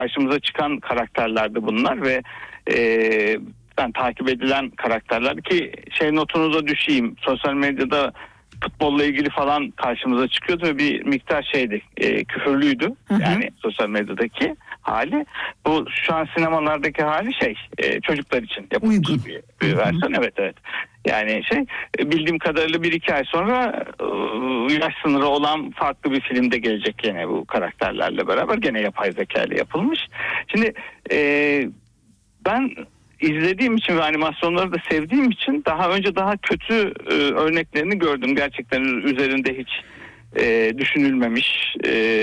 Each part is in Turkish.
karşımıza çıkan karakterlerdi bunlar ve ben takip edilen karakterler ki notunu da düşeyim. Sosyal medyada futbolla ilgili falan karşımıza çıkıyordu ve bir miktar küfürlüydü. Yani sosyal medyadaki hali. Bu şu an sinemalardaki hali çocuklar için yapılmış bir versiyon. Evet. Yani bildiğim kadarıyla 1-2 ay sonra yaş sınırı olan farklı bir filmde gelecek gene bu karakterlerle beraber. Gene yapay zeka ile yapılmış. Şimdi ben izlediğim için ve animasyonları da sevdiğim için daha önce daha kötü örneklerini gördüm. Gerçekten üzerinde hiç düşünülmemiş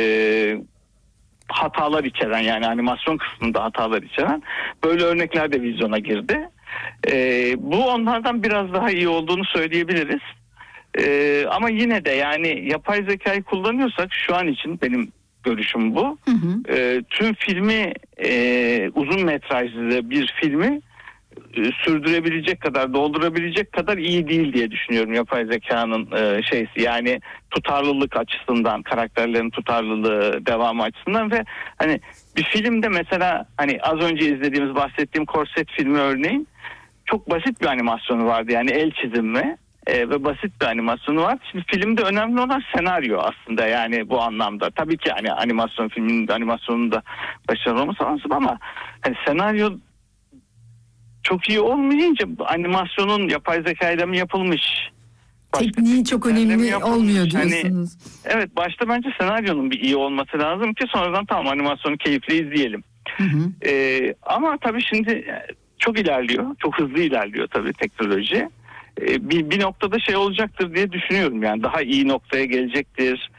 hatalar içeren, yani animasyon kısmında hatalar içeren böyle örnekler de vizyona girdi. Bu onlardan biraz daha iyi olduğunu söyleyebiliriz. Ama yine de yani yapay zekayı kullanıyorsak şu an için benim görüşüm bu. Tüm filmi uzun metrajlı bir filmi sürdürebilecek kadar, doldurabilecek kadar iyi değil diye düşünüyorum yapay zekanın yani tutarlılık açısından, karakterlerin tutarlılığı, devamı açısından ve hani bir filmde mesela hani az önce izlediğimiz, bahsettiğim Korset filmi örneğin çok basit bir animasyonu vardı, yani el çizimi ve basit bir animasyonu var. Şimdi filmde önemli olan senaryo aslında, yani bu anlamda. Tabii ki hani filmin animasyonunda da başarılı olması lazım ama hani senaryo çok iyi olmayınca animasyonun yapay zekayla mı yapılmış? Tekniği çok önemli olmuyor diyorsunuz. Hani, evet, başta bence senaryonun bir iyi olması lazım ki sonradan tamam animasyonu keyifle izleyelim. Ama tabii şimdi çok ilerliyor. Çok hızlı ilerliyor tabii teknoloji. Bir noktada olacaktır diye düşünüyorum. Yani daha iyi noktaya gelecektir.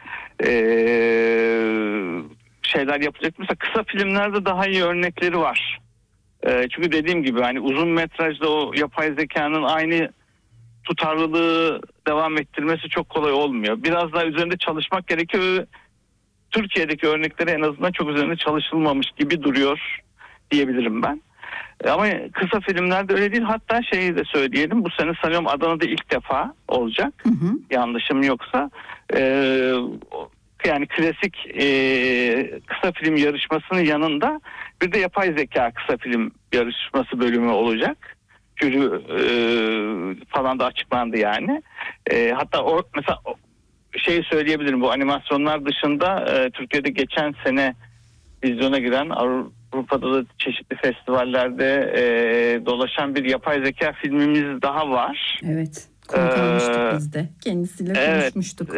Şeyler yapacak. Mesela kısa filmlerde daha iyi örnekleri var. Çünkü dediğim gibi hani uzun metrajda o yapay zekanın aynı tutarlılığı devam ettirmesi çok kolay olmuyor. Biraz daha üzerinde çalışmak gerekiyor. Türkiye'deki örnekleri en azından çok üzerinde çalışılmamış gibi duruyor diyebilirim ben. Ama kısa filmlerde öyle değil. Hatta de söyleyelim, bu sene sanıyorum Adana'da ilk defa olacak. Yanlışım yoksa. Yani klasik kısa film yarışmasının yanında bir de yapay zeka kısa film yarışması bölümü olacak. Jüri falan da açıklandı yani. Hatta mesela söyleyebilirim, bu animasyonlar dışında Türkiye'de geçen sene vizyona giren, Avrupa'da da çeşitli festivallerde dolaşan bir yapay zeka filmimiz daha var. Evet. Konuk almıştık biz de. Kendisiyle konuşmuştuk.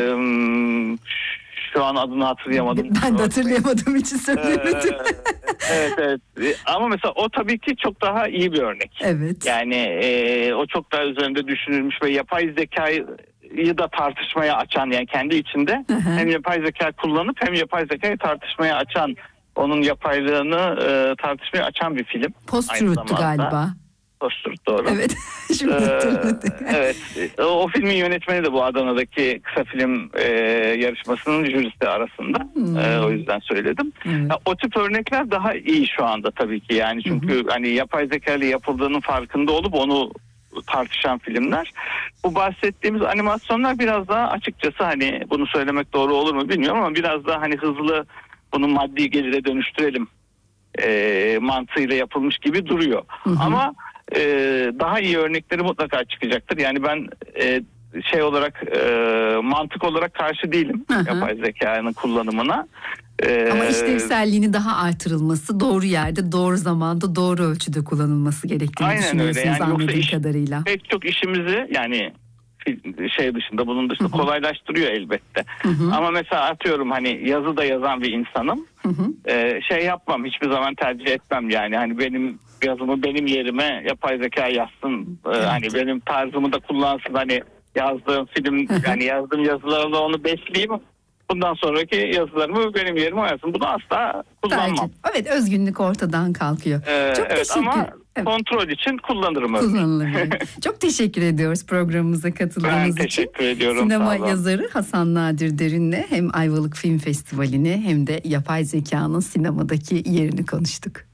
Şu an adını hatırlayamadım. Ben de hatırlayamadığım için söylemedim. Evet. Ama mesela o tabii ki çok daha iyi bir örnek. Evet. Yani o çok daha üzerinde düşünülmüş ve yapay zekayı da tartışmaya açan, yani kendi içinde hem yapay zeka kullanıp hem yapay zekayı tartışmaya açan, onun yapaylığını tartışmaya açan bir film. Post-truth'tu galiba. Post-truth, doğru. Evet. Şimdi evet. O filmin yönetmeni de bu Adana'daki kısa film yarışmasının jürisi arasında. O yüzden söyledim. O tip örnekler daha iyi şu anda tabii ki. Yani çünkü hani yapay zeka ile yapıldığının farkında olup onu tartışan filmler. Bu bahsettiğimiz animasyonlar biraz daha, açıkçası hani bunu söylemek doğru olur mu bilmiyorum ama biraz daha hani hızlı, bunu maddi gelire dönüştürelim mantığıyla yapılmış gibi duruyor. Ama daha iyi örnekleri mutlaka çıkacaktır. Yani ben olarak mantık olarak karşı değilim yapay zekanın kullanımına. Ama işlevselliğini daha artırılması, doğru yerde, doğru zamanda, doğru ölçüde kullanılması gerektiğini düşünüyorsunuz yani, anladığım kadarıyla. Pek çok işimizi yani dışında, bunun dışında kolaylaştırıyor elbette. Ama mesela atıyorum hani yazı da yazan bir insanım. Yapmam, hiçbir zaman tercih etmem yani. Hani benim yazımı benim yerime yapay zeka yazsın. Hani benim tarzımı da kullansın. Hani yazdığım film, yani yazdığım yazılarla onu besleyeyim. Bundan sonraki yazılarımı benim yerime yazsın. Bunu asla kullanmam. Evet, özgünlük ortadan kalkıyor. Çok teşekkür ama kontrol için kullanırım. Kullanılır. Çok teşekkür ediyoruz programımıza katıldığınız için. Ben teşekkür ediyorum. Sinema yazarı Hasan Nadir Derin'le hem Ayvalık Film Festivali'ni hem de yapay zekanın sinemadaki yerini konuştuk.